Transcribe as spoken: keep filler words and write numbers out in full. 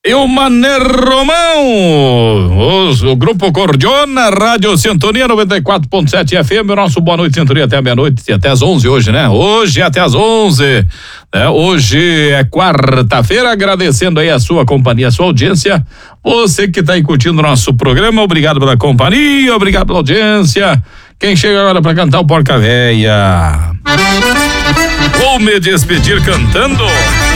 E o Mané Romão, os, o Grupo Cordiona, Rádio Sintonia noventa e quatro ponto sete F M, o nosso Boa Noite Sintonia até a meia-noite, até às onze hoje, né? Hoje até às onze, né? Hoje é quarta-feira, agradecendo aí a sua companhia, a sua audiência, você que tá aí curtindo o nosso programa, obrigado pela companhia, obrigado pela audiência. Quem chega agora pra cantar o Porca Véia? Vou me despedir cantando